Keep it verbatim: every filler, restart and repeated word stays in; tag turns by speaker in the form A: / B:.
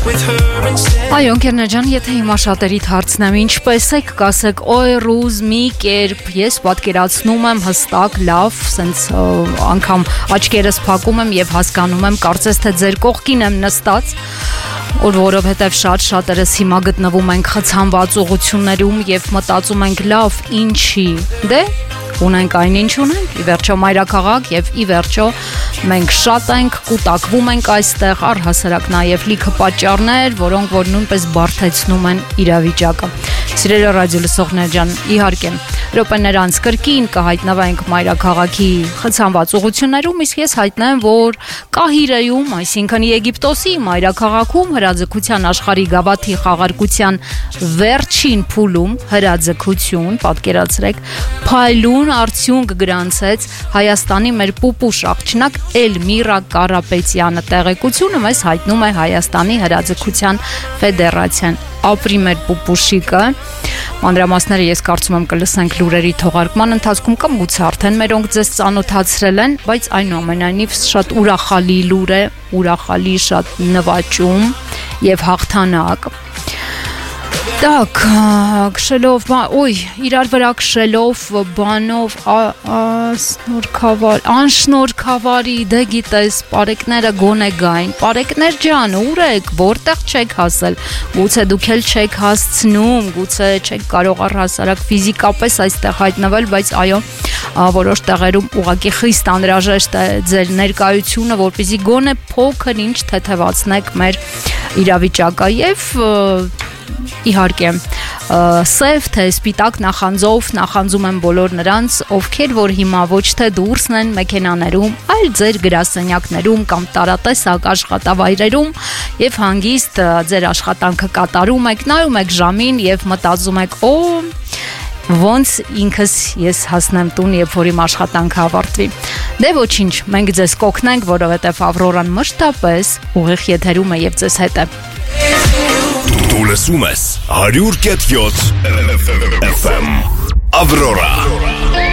A: Այո, ընկերներ ջան, եթե հիմա շատերիդ հարցնեմ, ինչպես եք, կասեք, օй, ռուզ, մի կերպ, ես պատկերացնում եմ հստակ, լավ, սենց անգամ աչքերս փակում եմ եւ հասկանում եմ, կարծես թե ձեր կողքին եմ նստած, որ որովհետեւ շատ շատերս հիմա գտնվում ենք խցանված ուղություններում եւ մտածում ենք, լավ, ինչի, դե ունենք այնինչ ունենք, ի վերջո մայրաքաղաք եւ ի վերջո մենք շատ ենք, կուտակվում ենք այստեղ, առհասարակ նաեւ լիքը պատճառներ, որոնք որ նույնպես բարդեցնում են իրավիճակը։ Սիրելի ռադիո լսողներ ջան, իհարկե, րոպեներ անց կրկին կհայտնվենք մայրաքաղաքի խցանված ուղություններում, իսկ ես հայտնեմ, որ Կահիրեում, այսինքն Եգիպտոսի մայրաքաղաքում հրաձգության աշխարհի գավաթի խաղարկության վերջին փուլում հրաձգություն, պատկերացրեք, փայլուն արդյունք գրանցեց Հայաստանի մեր պուպուշ աղջնակ Էլմիրա Կարապետյանը։ Տեղեկությունը մեզ հայտնում է Հայաստանի հրաձգության ֆեդերացիան։ Ապրի մեր պուպուշիկը, մանրամասները ես կարծում եմ կլսենք լուրերի թողարկման ընթացքում կամ գուցե արդեն մերոնք ձեզ ծանոթացրել են, բայց այնուամենայնիվ շատ ուրախալի լուր է, ուրախալի շատ նվաճում եւ հաղթանակ։ Так, քշելով, ոյ, իրար վրա քշելով, բանով, շնորհքավար, անշնորհքավարի, դե գիտես, պարեկները գոնե գային։ Պարեկներ ջան, ուր եք, որտեղ չեք հասել։ Գուցե դուք էլ չեք հասցնում, գուցե չեք կարող առհասարակ ֆիզիկապես այստեղ հայտնվել, բայց այո, որոշ տեղերում ուղղակի խիստ անհրաժեշտ է ձեր ներկայությունը, որպեսզի գոնե փոքր ինչ թեթևացնեք մեր իրավիճակը եւ իհարկե սև թե սպիտակ նախանձով նախանձում եմ բոլոր նրանց, ովքեր որ հիմա ոչ թե դուրսն են մեքենաներում, այլ ձեր գրասենյակներում կամ տարատեսակ աշխատավայրերում եւ հանգիստ ձեր աշխատանքը կատարում եք, նայում եք ժամին եւ մտածում եք, օ, ոնց ինքս ես հասնեմ տուն, երբ որ իմ աշխատանքը ավարտվի։ Դե ոչինչ, մենք ձեզ կօգնենք, որովհետեւ Ավրորան մշտապես ուղիղ եթերում է եւ ձեզ հետ է։
B: Դու լսում ես one oh seven F M Aurora